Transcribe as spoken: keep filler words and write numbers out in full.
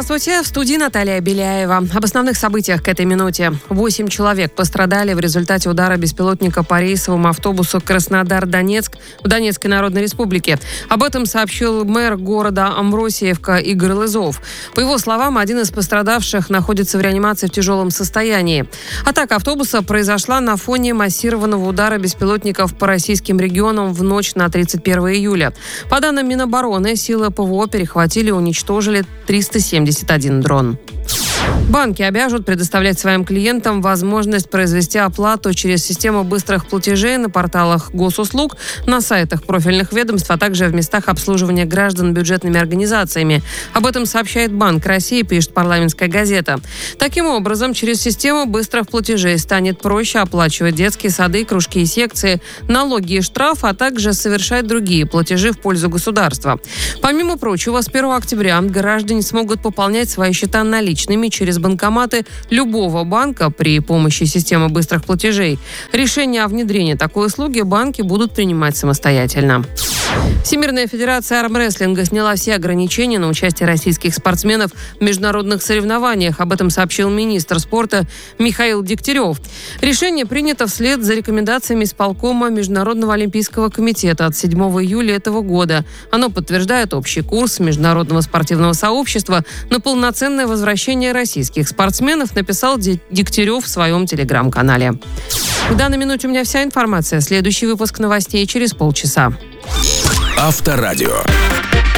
Здравствуйте, в студии Наталья Беляева. Об основных событиях к этой минуте. Восемь человек пострадали в результате удара беспилотника по рейсовому автобусу Краснодар-Донецк в Донецкой Народной Республике. Об этом сообщил мэр города Амвросиевка Игорь Лызов. По его словам, один из пострадавших находится в реанимации в тяжелом состоянии. Атака автобуса произошла на фоне массированного удара беспилотников по российским регионам в ночь на тридцать первое июля. По данным Минобороны, силы ПВО перехватили и уничтожили триста семьдесят один дрон. Банки обяжут предоставлять своим клиентам возможность произвести оплату через систему быстрых платежей на порталах госуслуг, на сайтах профильных ведомств, а также в местах обслуживания граждан бюджетными организациями. Об этом сообщает Банк России, пишет «Парламентская газета». Таким образом, через систему быстрых платежей станет проще оплачивать детские сады, кружки и секции, налоги и штрафы, а также совершать другие платежи в пользу государства. Помимо прочего, с первого октября граждане смогут пополнять свои счета наличными через банкоматы любого банка при помощи системы быстрых платежей. Решение о внедрении такой услуги банки будут принимать самостоятельно. Всемирная федерация армрестлинга сняла все ограничения на участие российских спортсменов в международных соревнованиях. Об этом сообщил министр спорта Михаил Дегтярев. Решение принято вслед за рекомендациями исполкома Международного олимпийского комитета от седьмого июля этого года. Оно подтверждает общий курс международного спортивного сообщества на полноценное возвращение российских спортсменов, написал Дегтярев в своем телеграм-канале. В данной минуте у меня вся информация. Следующий выпуск новостей через полчаса. Авторадио.